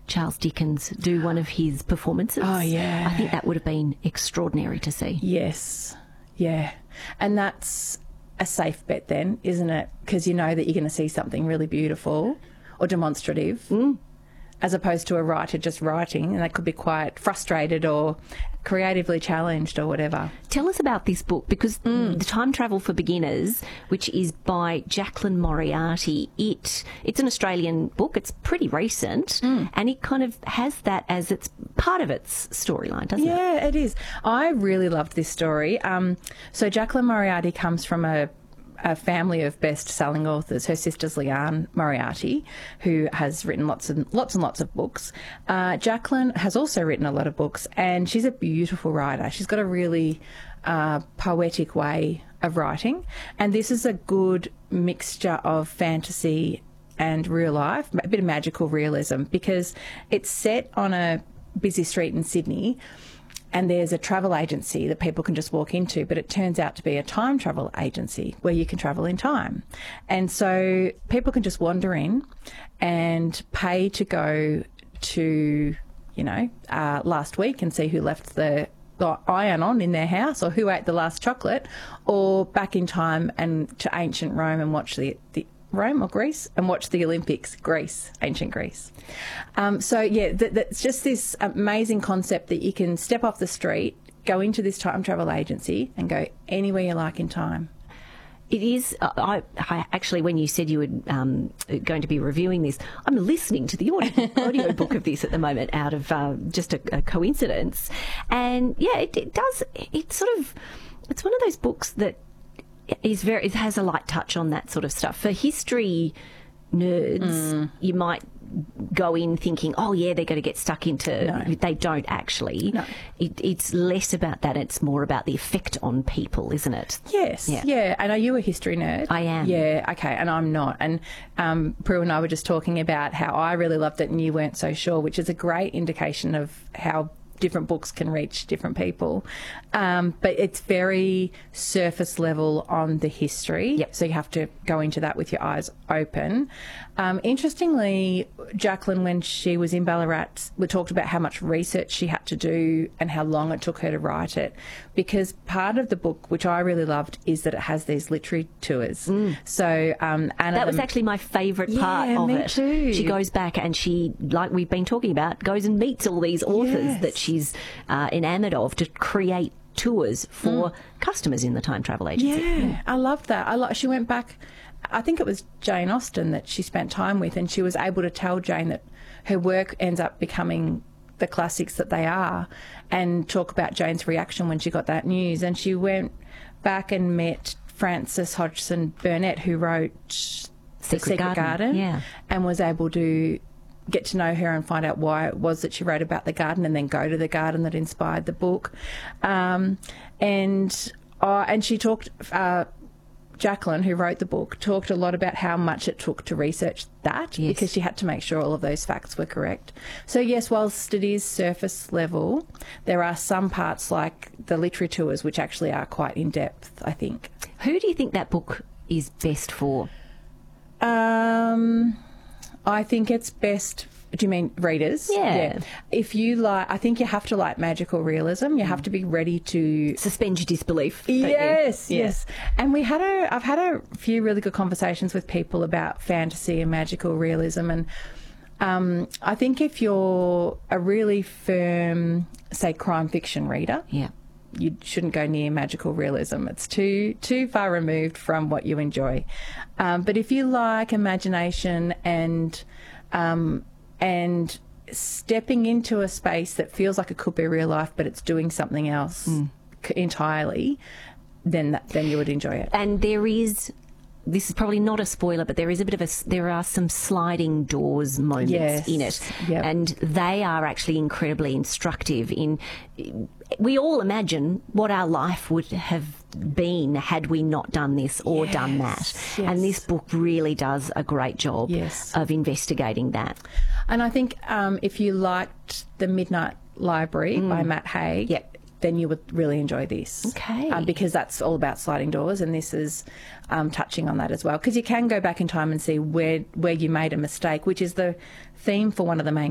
Charles Dickens do one of his performances. Oh, yeah. I think that would have been extraordinary to see. Yes. Yeah. And that's a safe bet then, isn't it? Because you know that you're going to see something really beautiful or demonstrative, as opposed to a writer just writing, and they could be quite frustrated or creatively challenged or whatever. Tell us about this book, because The Time Travel for Beginners, which is by Jacqueline Moriarty, it's an Australian book. It's pretty recent, and it kind of has that as its part of its storyline, doesn't it? Yeah, it is. I really loved this story. So Jacqueline Moriarty comes from a family of best-selling authors. Her sister's Leanne Moriarty, who has written lots and lots of books. Jacqueline has also written a lot of books, and she's a beautiful writer. She's got a really poetic way of writing, and this is a good mixture of fantasy and real life, a bit of magical realism, because it's set on a busy street in Sydney, and there's a travel agency that people can just walk into, but it turns out to be a time travel agency where you can travel in time. And so people can just wander in and pay to go to, last week and see who left the iron on in their house, or who ate the last chocolate, or back in time and to ancient Rome and watch the Rome or Greece and watch the Olympics. Ancient Greece. That's just this amazing concept that you can step off the street, go into this time travel agency and go anywhere you like in time. It is. I actually, when you said you were going to be reviewing this, I'm listening to the audio book of this at the moment out of just a coincidence. And yeah, it does. It's one of those books that it has a light touch on that sort of stuff. For history nerds, you might go in thinking, oh yeah, they're going to get stuck into... No. They don't actually. No. It's less about that. It's more about the effect on people, isn't it? Yes. Yeah. And are you a history nerd? I am. Yeah, okay. And I'm not. And Prue and I were just talking about how I really loved it and you weren't so sure, which is a great indication of how different books can reach different people. But it's very surface level on the history. Yep. So you have to go into that with your eyes open. Interestingly, Jacqueline, when she was in Ballarat, we talked about how much research she had to do and how long it took her to write it, because part of the book, which I really loved, is that it has these literary tours. So Anna... That was actually my favourite part of it. Too. She goes back and she, like we've been talking about, goes and meets all these authors that she's enamoured of to create tours for customers in the time travel agency. Yeah, I loved that. She went back... I think it was Jane Austen that she spent time with, and she was able to tell Jane that her work ends up becoming the classics that they are, and talk about Jane's reaction when she got that news. And she went back and met Frances Hodgson Burnett, who wrote The Secret Garden, and was able to get to know her and find out why it was that she wrote about the garden, and then go to the garden that inspired the book. And she talked... Jacqueline, who wrote the book, talked a lot about how much it took to research that, because she had to make sure all of those facts were correct. So yes, whilst it is surface level, there are some parts like the literary tours which actually are quite in depth, I think. Who do you think that book is best for? I think it's best... Do you mean readers? Yeah. If you like... I think you have to like magical realism. You have to be ready to... Suspend your disbelief. Yes. And I've had a few really good conversations with people about fantasy and magical realism. And I think if you're a really firm, say, crime fiction reader... you shouldn't go near magical realism. It's too far removed from what you enjoy. But if you like imagination and stepping into a space that feels like it could be real life, but it's doing something else entirely, then you would enjoy it. And there is... This is probably not a spoiler, but there is a bit of there are some sliding doors moments in it. Yep. And they are actually incredibly instructive we all imagine what our life would have been had we not done this or done that. Yes. And this book really does a great job of investigating that. And I think if you liked The Midnight Library by Matt Haig, then you would really enjoy this. Okay. Because that's all about sliding doors, and this is touching on that as well. Because you can go back in time and see where you made a mistake, which is the theme for one of the main